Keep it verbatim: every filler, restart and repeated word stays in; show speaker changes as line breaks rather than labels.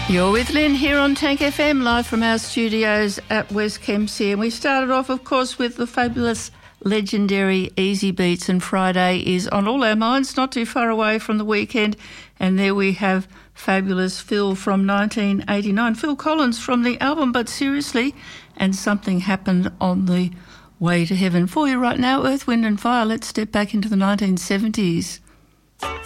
You're with Lynn here on Tank F M, live from our studios at West Kempsey. And we started off, of course, with the fabulous, legendary Easy Beats. And Friday is on all our minds, not too far away from the weekend. And there we have fabulous Phil from nineteen eighty-nine. Phil Collins from the album But Seriously. And Something Happened on the Way to Heaven. For you right now, Earth, Wind and Fire. Let's step back into the nineteen seventies.